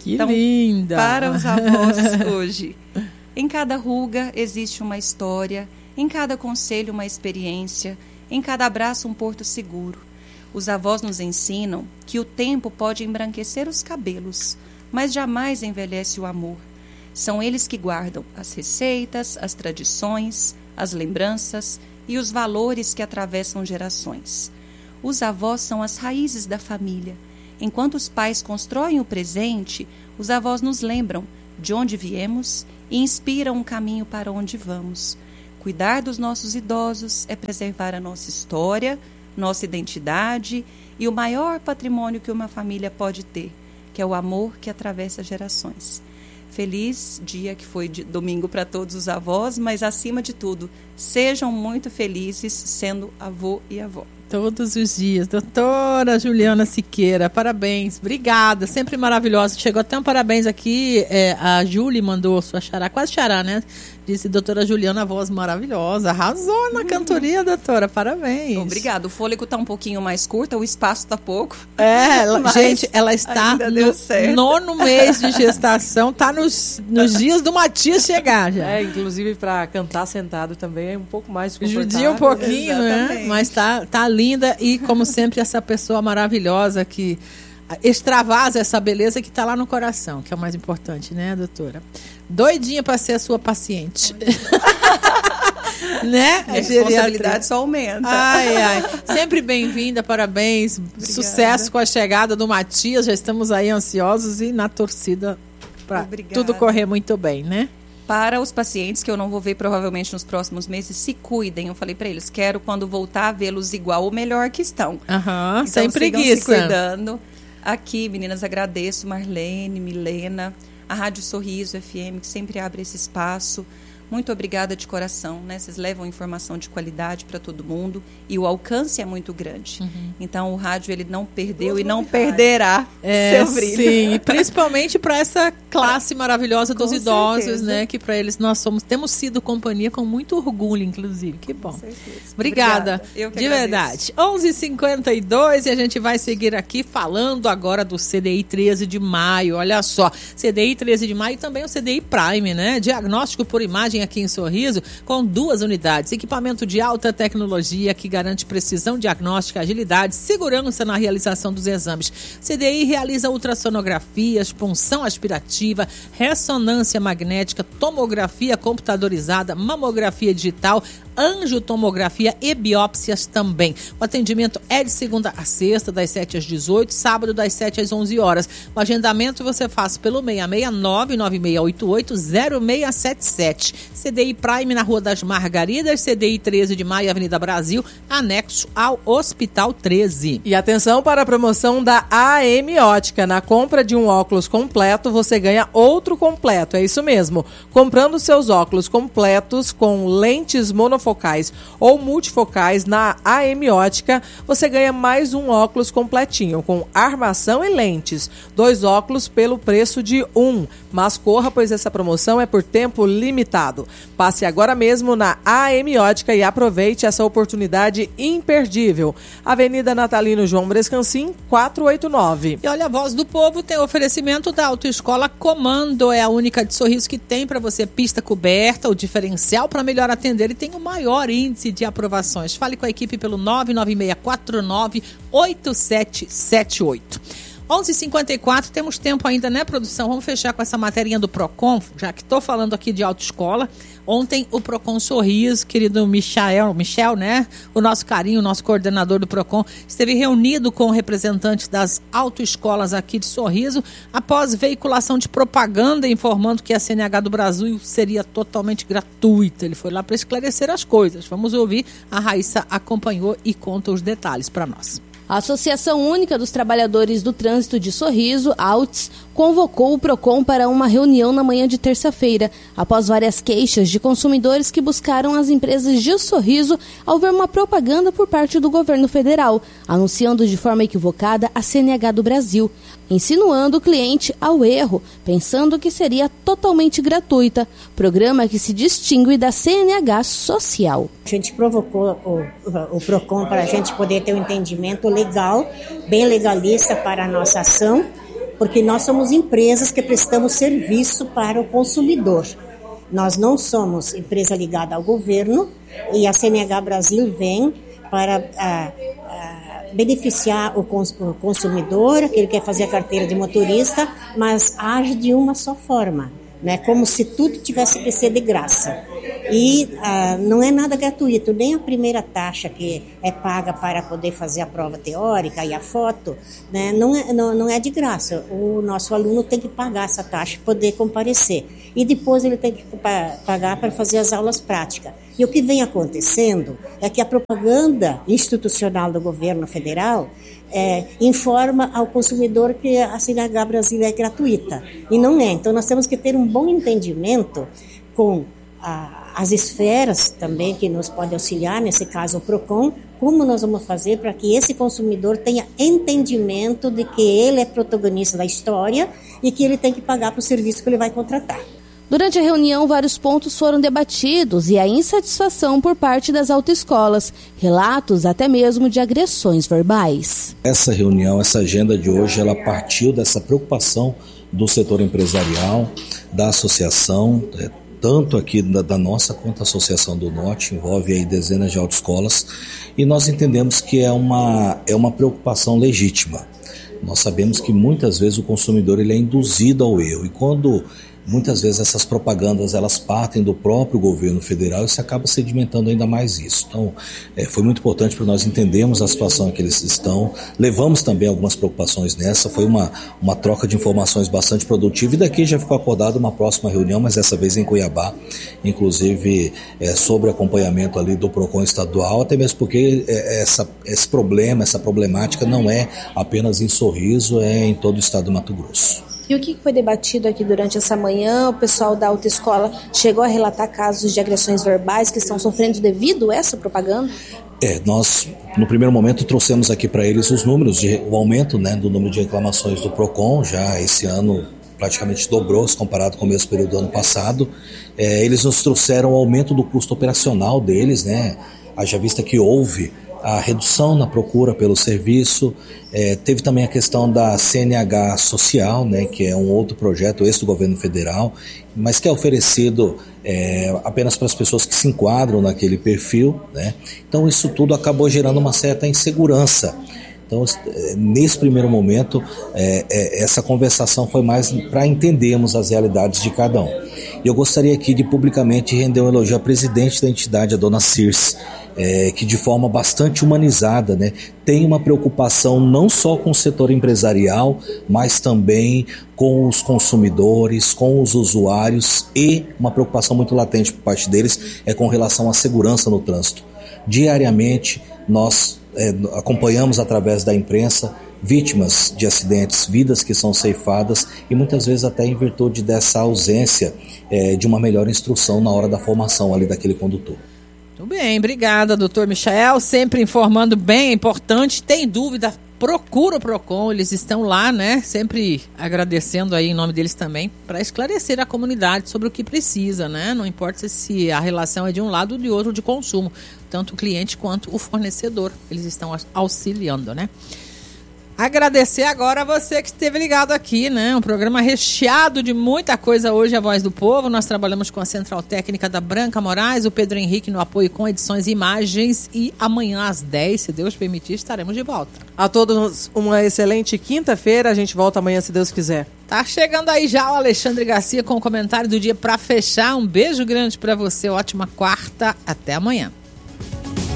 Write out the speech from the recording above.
Que então, linda! Para os avós hoje, em cada ruga existe uma história, em cada conselho uma experiência, em cada abraço um porto seguro. Os avós nos ensinam que o tempo pode embranquecer os cabelos, mas jamais envelhece o amor. São eles que guardam as receitas, as tradições, as lembranças e os valores que atravessam gerações. Os avós são as raízes da família. Enquanto os pais constroem o presente, os avós nos lembram de onde viemos e inspiram um caminho para onde vamos. Cuidar dos nossos idosos é preservar a nossa história, nossa identidade e o maior patrimônio que uma família pode ter, que é o amor que atravessa gerações. Feliz dia que foi de domingo para todos os avós, mas acima de tudo, sejam muito felizes sendo avô e avó. Todos os dias. Doutora Juliana Siqueira, parabéns. Obrigada, sempre maravilhosa. Chegou até um parabéns aqui, a Júlia mandou sua xará, quase xará, né? Disse, doutora Juliana, voz maravilhosa. Arrasou na cantoria, doutora, parabéns. Obrigada. O fôlego está um pouquinho mais curto, o espaço está pouco. Gente, ela está no 9º mês de gestação, está nos dias do Matias chegar já. Inclusive para cantar sentado também é um pouco mais confortável. Judia um pouquinho, né? Mas tá linda e, como sempre, essa pessoa maravilhosa que extravasa essa beleza que está lá no coração, que é o mais importante, né, doutora? Doidinha para ser a sua paciente. Né? A responsabilidade só aumenta. Ai. Sempre bem-vinda, parabéns. Obrigada. Sucesso com a chegada do Matias. Já estamos aí ansiosos e na torcida para tudo correr muito bem, né? Para os pacientes que eu não vou ver provavelmente nos próximos meses, se cuidem. Eu falei para eles, quero quando voltar vê-los igual ou melhor que estão. Então, sem preguiça. Se cuidando. Aqui, meninas, agradeço Marlene, Milena, a Rádio Sorriso FM, que sempre abre esse espaço. Muito obrigada de coração, né? Vocês levam informação de qualidade para todo mundo e o alcance é muito grande. Então o rádio ele não perdeu e não perderá seu brilho. Sim, e principalmente para essa classe maravilhosa dos idosos, né? Que para eles temos sido companhia com muito orgulho, inclusive. Que bom. Obrigada. Eu que de verdade. 11h52 e a gente vai seguir aqui falando agora do CDI 13 de maio. Olha só, CDI 13 de maio e também o CDI Prime, né? Diagnóstico por imagem aqui em Sorriso, com 2 unidades. Equipamento de alta tecnologia que garante precisão diagnóstica, agilidade, segurança na realização dos exames. CDI realiza ultrassonografias, punção aspirativa, ressonância magnética, tomografia computadorizada, mamografia digital, angiotomografia e biópsias também. O atendimento é de segunda a sexta, das 7 às 18, sábado das 7 às 11 horas. O agendamento você faz pelo 669-9688-0677. CDI Prime na Rua das Margaridas, CDI 13 de Maio, Avenida Brasil, anexo ao Hospital 13. E atenção para a promoção da AM Ótica. Na compra de um óculos completo, você ganha outro completo. É isso mesmo. Comprando seus óculos completos com lentes monofocais ou multifocais na AM Ótica, você ganha mais um óculos completinho, com armação e lentes. 2 óculos pelo preço de 1. Mas corra, pois essa promoção é por tempo limitado. Passe agora mesmo na AM Ótica e aproveite essa oportunidade imperdível. Avenida Natalino João Brescancin, 489. E olha, a Voz do Povo tem oferecimento da Autoescola Comando. É a única de Sorriso que tem para você pista coberta, o diferencial para melhor atender e tem uma maior índice de aprovações. Fale com a equipe pelo 996498778. 11h54, temos tempo ainda, né, produção? Vamos fechar com essa materinha do Procon, já que estou falando aqui de autoescola. Ontem o Procon Sorriso, querido Michel, né? O nosso carinho, o nosso coordenador do Procon, esteve reunido com representantes das autoescolas aqui de Sorriso, após veiculação de propaganda informando que a CNH do Brasil seria totalmente gratuita. Ele foi lá para esclarecer as coisas. Vamos ouvir, a Raíssa acompanhou e conta os detalhes para nós. A Associação Única dos Trabalhadores do Trânsito de Sorriso, AUTS, convocou o Procon para uma reunião na manhã de terça-feira, após várias queixas de consumidores que buscaram as empresas de Sorriso ao ver uma propaganda por parte do governo federal, anunciando de forma equivocada a CNH do Brasil, insinuando o cliente ao erro, pensando que seria totalmente gratuita, programa que se distingue da CNH social. A gente provocou o Procon para a gente poder ter um entendimento legal, bem legalista para a nossa ação, porque nós somos empresas que prestamos serviço para o consumidor. Nós não somos empresa ligada ao governo e a CNH Brasil vem para beneficiar o consumidor, que ele quer fazer a carteira de motorista, mas age de uma só forma, né? Como se tudo tivesse que ser de graça. E não é nada gratuito, nem a primeira taxa que é paga para poder fazer a prova teórica e a foto, né? Não é de graça. O nosso aluno tem que pagar essa taxa para poder comparecer. E depois ele tem que pagar para fazer as aulas práticas. E o que vem acontecendo é que a propaganda institucional do governo federal informa ao consumidor que a CNH Brasil é gratuita. E não é. Então nós temos que ter um bom entendimento com as esferas também que nos podem auxiliar, nesse caso o PROCON, como nós vamos fazer para que esse consumidor tenha entendimento de que ele é protagonista da história e que ele tem que pagar para o serviço que ele vai contratar. Durante a reunião, vários pontos foram debatidos e a insatisfação por parte das autoescolas, relatos até mesmo de agressões verbais. Essa reunião, essa agenda de hoje, ela partiu dessa preocupação do setor empresarial, da associação, tanto aqui da nossa quanto a Associação do Norte, envolve aí dezenas de autoescolas, e nós entendemos que é uma preocupação legítima. Nós sabemos que muitas vezes o consumidor ele é induzido ao erro, e quando muitas vezes essas propagandas elas partem do próprio governo federal e se acaba sedimentando ainda mais isso. Então, foi muito importante para nós entendermos a situação em que eles estão. Levamos também algumas preocupações nessa, foi uma troca de informações bastante produtiva e daqui já ficou acordada uma próxima reunião, mas dessa vez em Cuiabá, inclusive sobre acompanhamento ali do PROCON estadual, até mesmo porque esse problema, essa problemática não é apenas em Sorriso, é em todo o estado do Mato Grosso. E o que foi debatido aqui durante essa manhã? O pessoal da autoescola chegou a relatar casos de agressões verbais que estão sofrendo devido a essa propaganda? Nós, no primeiro momento, trouxemos aqui para eles os números, o aumento, né, do número de reclamações do PROCON, já esse ano praticamente dobrou se comparado com o mesmo período do ano passado. Eles nos trouxeram o aumento do custo operacional deles, né, haja vista que houve a redução na procura pelo serviço, teve também a questão da CNH Social, né, que é um outro projeto, esse do governo federal, mas que é oferecido apenas para as pessoas que se enquadram naquele perfil, né? Então isso tudo acabou gerando uma certa insegurança. Então, nesse primeiro momento, essa conversação foi mais para entendermos as realidades de cada um. E eu gostaria aqui de publicamente render um elogio à presidente da entidade, a dona Circe, que de forma bastante humanizada, né, tem uma preocupação não só com o setor empresarial, mas também com os consumidores, com os usuários, e uma preocupação muito latente por parte deles com relação à segurança no trânsito. Diariamente nós acompanhamos através da imprensa vítimas de acidentes, vidas que são ceifadas e muitas vezes até em virtude dessa ausência de uma melhor instrução na hora da formação ali daquele condutor. Muito bem, obrigada, doutor Michael, sempre informando bem, é importante. Tem dúvida, procura o PROCON, eles estão lá, né? Sempre agradecendo aí em nome deles também, para esclarecer a comunidade sobre o que precisa, né? Não importa se a relação é de um lado ou de outro de consumo, tanto o cliente quanto o fornecedor, eles estão auxiliando, né? Agradecer agora a você que esteve ligado aqui, né? Um programa recheado de muita coisa hoje, a Voz do Povo. Nós trabalhamos com a Central Técnica da Branca Moraes, o Pedro Henrique no apoio com edições e imagens. E amanhã às 10, se Deus permitir, estaremos de volta. A todos uma excelente quinta-feira. A gente volta amanhã, se Deus quiser. Tá chegando aí já o Alexandre Garcia com o comentário do dia para fechar. Um beijo grande para você, ótima quarta. Até amanhã.